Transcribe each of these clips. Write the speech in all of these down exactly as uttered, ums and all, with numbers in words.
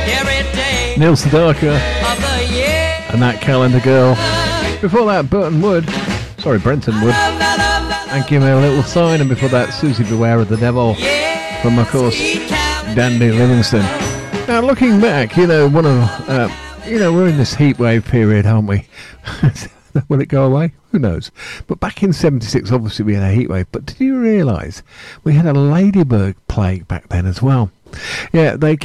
Neil Sedaka and That Calendar Girl. Before that, Burton Wood, sorry, Brenton Wood, and Give Me a Little Sign. And before that, Susie Beware of the Devil from, of course, Dandy Livingston. Now, looking back, you know, one of, uh, you know, we're in this heat wave period, aren't we? Will it go away? Who knows? But back in seventy-six, obviously, we had a heat wave. But did you realise we had a ladybird plague back then as well? Yeah, they.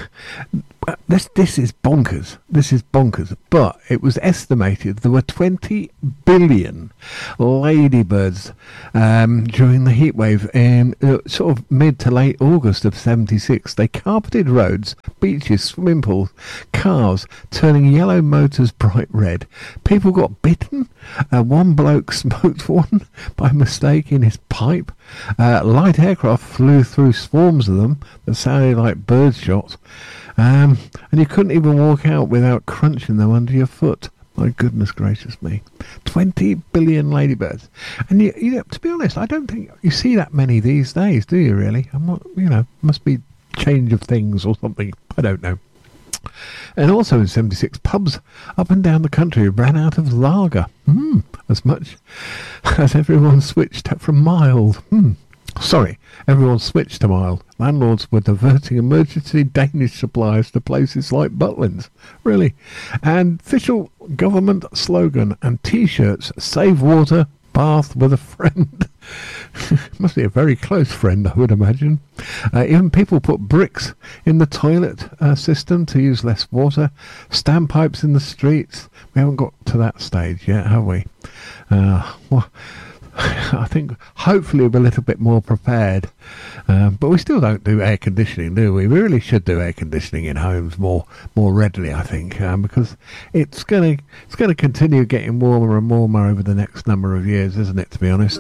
This this is bonkers. This is bonkers. But it was estimated there were twenty billion ladybirds um, during the heat wave in uh, sort of mid to late August of seventy-six. They carpeted roads, beaches, swimming pools, cars, turning yellow motors bright red. People got bitten. Uh, one bloke smoked one by mistake in his pipe. Uh, light aircraft flew through swarms of them that sounded like bird shots. Um, and you couldn't even walk out without crunching them under your foot. My goodness gracious me. twenty billion ladybirds. And, you, you know, to be honest, I don't think you see that many these days, do you really? I'm not, you know, must be change of things or something. I don't know. And also in seventy-six, pubs up and down the country ran out of lager. Mm, as much as everyone switched from mild. Mm. Sorry, everyone switched to mild. Landlords were diverting emergency Danish supplies to places like Butlins. Really. And official government slogan and T-shirts, save water, bath with a friend. Must be a very close friend, I would imagine. Uh, even people put bricks in the toilet uh, system to use less water. Standpipes in the streets. We haven't got to that stage yet, have we? Uh, well, I think hopefully we're a little bit more prepared, um, but we still don't do air conditioning, do we? We really should do air conditioning in homes more more readily, I think, um, because it's going to it's going to continue getting warmer and warmer over the next number of years, isn't it? To be honest,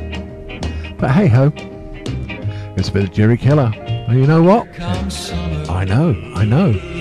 but hey ho, it's a bit of Jerry Keller, and you know what? I know, I know.